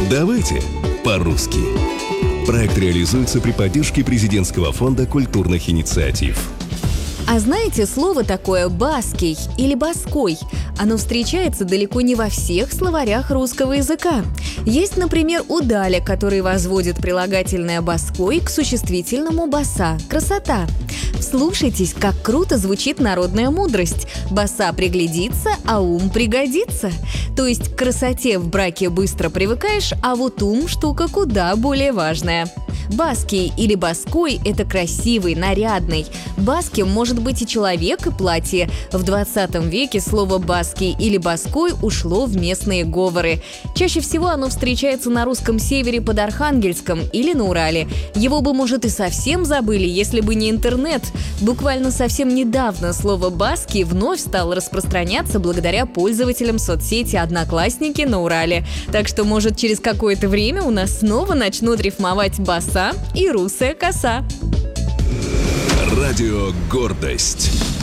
Давайте по-русски. Проект реализуется при поддержке Президентского фонда культурных инициатив. А знаете слово такое «баский» или «баской»? Оно встречается далеко не во всех словарях русского языка. Есть, например, у Даля, который возводит прилагательное «баской» к существительному «боса» – «красота». Вслушайтесь, как круто звучит народная мудрость. «Боса приглядится, а ум пригодится». То есть к красоте в браке быстро привыкаешь, а вот ум – штука куда более важная. Баский или баской – это красивый, нарядный. Баским может быть и человек, и платье. В 20 веке слово «баский» или «баской» ушло в местные говоры. Чаще всего оно встречается на русском севере под Архангельском или на Урале. Его бы, может, и совсем забыли, если бы не интернет. Буквально совсем недавно слово «баский» вновь стало распространяться благодаря пользователям соцсети «Одноклассники» на Урале. Так что, может, через какое-то время у нас снова начнут рифмовать «боса» и «русая коса». Радио «Гордость».